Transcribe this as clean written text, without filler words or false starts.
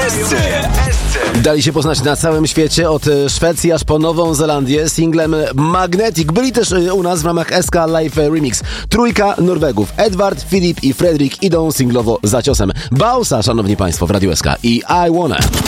Dali się poznać na całym świecie, od Szwecji aż po Nową Zelandię, singlem Magnetic. Byli też u nas w ramach SK Live Remix. Trójka Norwegów, Edward, Filip i Fredrik, idą singlowo za ciosem. Bausa, szanowni państwo, w Radiu SK i I Wanna.